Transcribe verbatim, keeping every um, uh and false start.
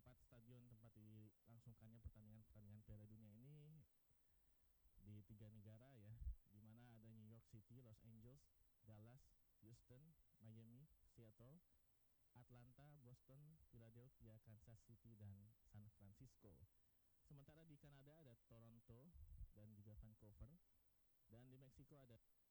tempat stadion tempat dilangsungkannya pertandingan-pertandingan Piala Dunia ini di tiga negara ya, di mana ada New York City, Los Angeles, Dallas, Houston, Miami, Seattle, Atlanta, Boston, Philadelphia, Kansas City, dan San Francisco. Sementara di Kanada ada Toronto dan juga Vancouver, dan di Meksiko ada